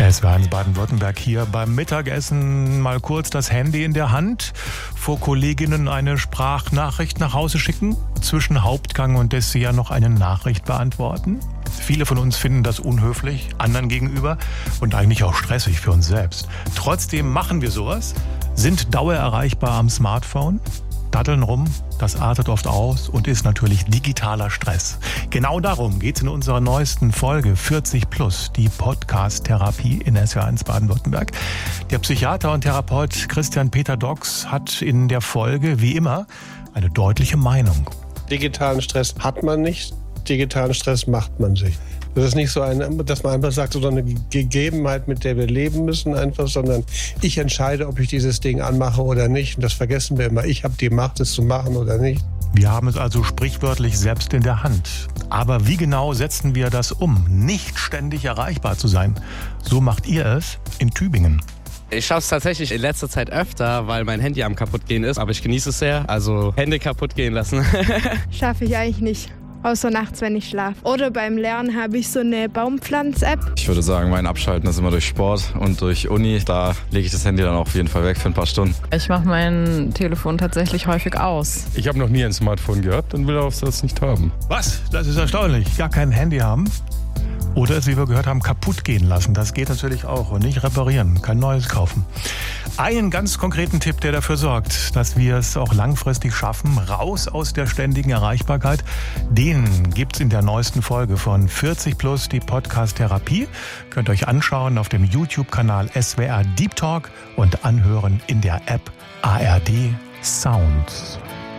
Es war in Baden-Württemberg hier beim Mittagessen mal kurz das Handy in der Hand, vor Kolleginnen eine Sprachnachricht nach Hause schicken, zwischen Hauptgang und Dessert noch eine Nachricht beantworten. Viele von uns finden das unhöflich, anderen gegenüber und eigentlich auch stressig für uns selbst. Trotzdem machen wir sowas, sind dauererreichbar am Smartphone, daddeln rum, das artet oft aus und ist natürlich digitaler Stress. Genau darum geht es in unserer neuesten Folge 40+, die Podcast-Therapie in SWR1 Baden-Württemberg. Der Psychiater und Therapeut Christian Peter Dox hat in der Folge, wie immer, eine deutliche Meinung. Digitalen Stress hat man nicht, digitalen Stress macht man sich. Das ist nicht so dass man einfach sagt, so eine Gegebenheit, mit der wir leben müssen einfach, sondern ich entscheide, ob ich dieses Ding anmache oder nicht. Und das vergessen wir immer. Ich habe die Macht, es zu machen oder nicht. Wir haben es also sprichwörtlich selbst in der Hand. Aber wie genau setzen wir das um, nicht ständig erreichbar zu sein? So macht ihr es in Tübingen. Ich schaue es tatsächlich in letzter Zeit öfter, weil mein Handy am kaputtgehen ist. Aber ich genieße es sehr, also Hände kaputt gehen lassen. Schaffe ich eigentlich nicht. Außer nachts, wenn ich schlafe. Oder beim Lernen habe ich so eine Baumpflanz-App. Ich würde sagen, mein Abschalten ist immer durch Sport und durch Uni. Da lege ich das Handy dann auch auf jeden Fall weg für ein paar Stunden. Ich mache mein Telefon tatsächlich häufig aus. Ich habe noch nie ein Smartphone gehabt und will auch das nicht haben. Was? Das ist erstaunlich. Gar kein Handy haben? Oder es, wie wir gehört haben, kaputt gehen lassen. Das geht natürlich auch. Und nicht reparieren, kein neues kaufen. Einen ganz konkreten Tipp, der dafür sorgt, dass wir es auch langfristig schaffen, raus aus der ständigen Erreichbarkeit, den gibt's in der neuesten Folge von 40+, die Podcast-Therapie. Könnt ihr euch anschauen auf dem YouTube-Kanal SWR Deep Talk und anhören in der App ARD Sound.